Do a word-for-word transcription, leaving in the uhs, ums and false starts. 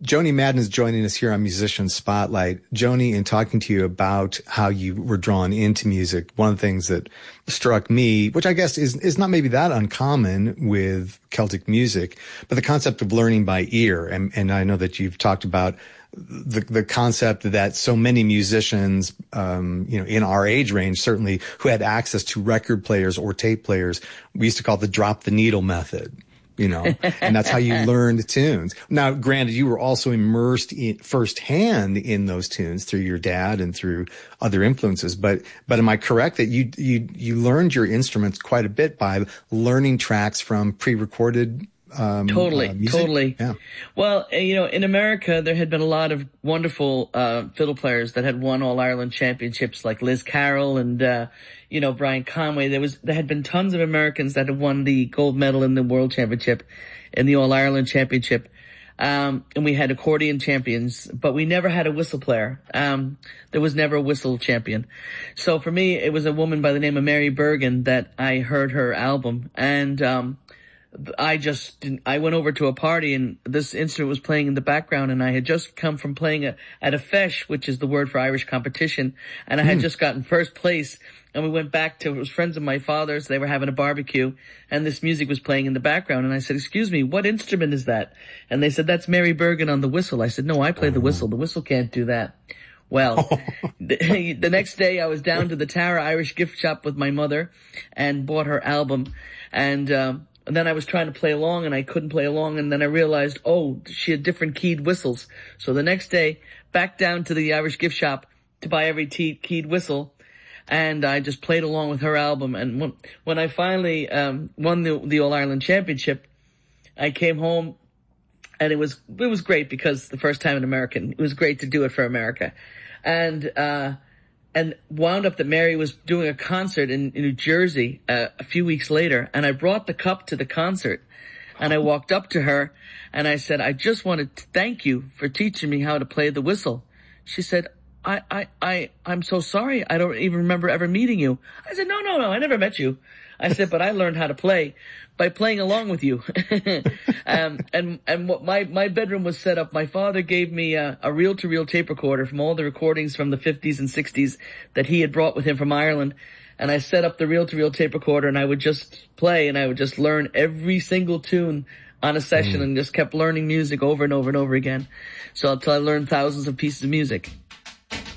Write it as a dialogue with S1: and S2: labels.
S1: Joni Madden is joining us here on Musician Spotlight. Joni, in talking to you about how you were drawn into music, one of the things that struck me, which I guess is, is not maybe that uncommon with Celtic music, but the concept of learning by ear. And, and I know that you've talked about the, the concept that so many musicians, um, you know, in our age range, certainly who had access to record players or tape players, we used to call it the drop the needle method. You know, and that's how you learned tunes. Now, granted, you were also immersed in firsthand in those tunes through your dad and through other influences. But, but am I correct that you, you, you learned your instruments quite a bit by learning tracks from pre-recorded Um,
S2: totally,
S1: uh, music?
S2: totally.
S1: Yeah.
S2: Well, you know, in America, there had been a lot of wonderful uh fiddle players that had won All Ireland championships, like Liz Carroll and uh you know Brian Conway. There was there had been tons of Americans that had won the gold medal in the World Championship, in the All Ireland Championship. Um, and we had accordion champions, but we never had a whistle player. Um, there was never a whistle champion. So for me, it was a woman by the name of Mary Bergen that I heard her album, and um I just, didn't, I went over to a party and this instrument was playing in the background, and I had just come from playing a, at a feis, which is the word for Irish competition, and I had mm. just gotten first place, and we went back to, it was friends of my father's, they were having a barbecue, and this music was playing in the background, and I said, excuse me, what instrument is that? And they said, that's Mary Bergen on the whistle. I said, no, I play the whistle. The whistle can't do that. Well, the, the next day I was down to the Tara Irish gift shop with my mother and bought her album, and, um, And then I was trying to play along and I couldn't play along, and then I realized, oh, she had different keyed whistles. So the next day, back down to the Irish gift shop to buy every te- keyed whistle, and I just played along with her album. And when, when I finally um won the, the All-Ireland Championship, I came home, and it was it was great because the first time in America, it was great to do it for America. And uh And wound up that Mary was doing a concert in, in New Jersey uh, a few weeks later, and I brought the cup to the concert, and I walked up to her, and I said, I just wanted to thank you for teaching me how to play the whistle. She said, I, I, I, I'm so sorry. I don't even remember ever meeting you. I said, no, no, no, I never met you. I said, but I learned how to play by playing along with you. um, and, and what my, my bedroom was set up. My father gave me a, a reel-to-reel tape recorder from all the recordings from the fifties and sixties that he had brought with him from Ireland. And I set up the reel-to-reel tape recorder, and I would just play, and I would just learn every single tune on a session mm. and just kept learning music over and over and over again. So until I learned thousands of pieces of music.